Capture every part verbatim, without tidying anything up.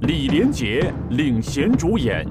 李连杰领衔主演。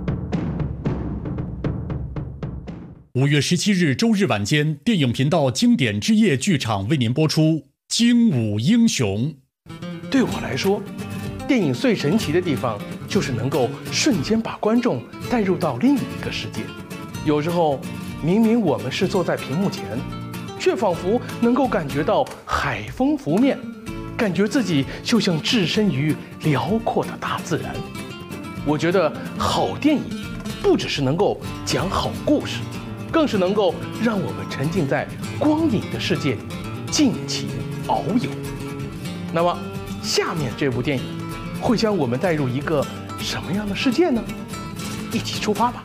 五月十七日周日晚间，电影频道经典之夜剧场为您播出《精武英雄》。 对我来说，电影最神奇的地方就是能够瞬间把观众带入到另一个世界。有时候，明明我们是坐在屏幕前，却仿佛能够感觉到海风拂面，感觉自己就像置身于辽阔的大自然。我觉得好电影不只是能够讲好故事，更是能够让我们沉浸在光影的世界里，尽情遨游。那么，下面这部电影会将我们带入一个什么样的世界呢？一起出发吧！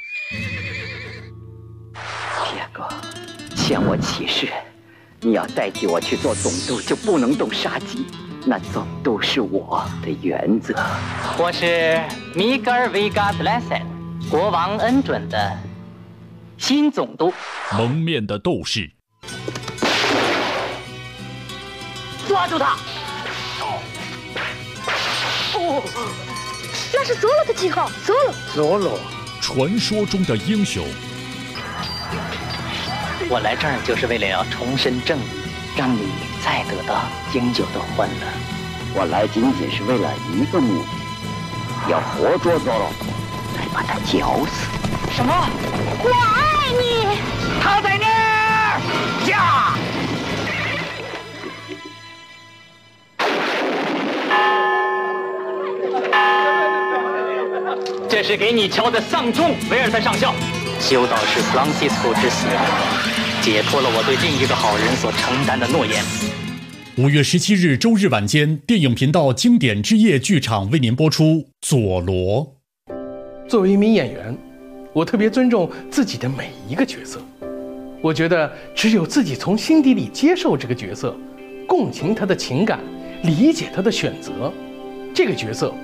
铁哥，向我起誓，你要代替我去做总督，就不能动杀机。那总督是我的原则。 我是米格尔·维加·特兰森，国王恩准的新总督。 蒙面的斗士， 抓住他！ 哦，那是佐罗的记号，佐罗。 佐罗， 传说中的英雄。 我来这儿就是为了要重申正义，让你再得到应有的欢乐。 我来仅仅是为了一个目的，要活捉佐罗，再把他绞死。 什么？ 我爱你。 他在那儿！驾！这是给你瞧的丧钟，维尔特上校。修道士弗朗西斯科之死，解脱了我对另一个好人所承担的诺言。 五月十七日周日晚间，电影频道经典之夜剧场为您播出《佐罗》。 作为一名演员，我特别尊重自己的每一个角色。我觉得只有自己从心底里接受这个角色，共情他的情感，理解他的选择，这个角色